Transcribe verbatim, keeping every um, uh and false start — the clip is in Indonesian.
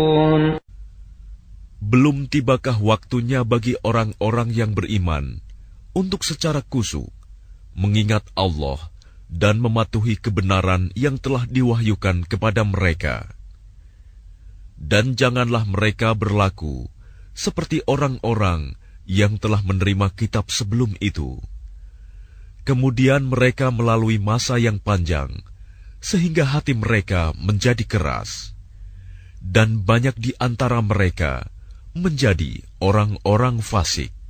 Belum tibakah waktunya bagi orang-orang yang beriman untuk secara khusyuk mengingat Allah dan mematuhi kebenaran yang telah diwahyukan kepada mereka. Dan janganlah mereka berlaku seperti orang-orang yang telah menerima kitab sebelum itu. Kemudian mereka melalui masa yang panjang, sehingga hati mereka menjadi keras. Dan banyak di antara mereka menjadi orang-orang fasik.